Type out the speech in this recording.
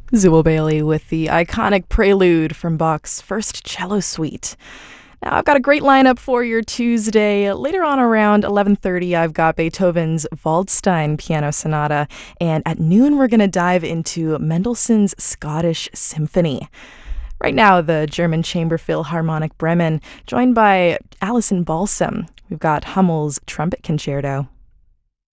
Zewel Bailey with the iconic Prelude from Bach's First Cello Suite. Now, I've got a great lineup for your Tuesday. Later on around 11:30, I've got Beethoven's Waldstein Piano Sonata, and at noon, we're going to dive into Mendelssohn's Scottish Symphony. Right now, the German Chamber Philharmonic Bremen, joined by Alison Balsam. We've got Hummel's Trumpet Concerto.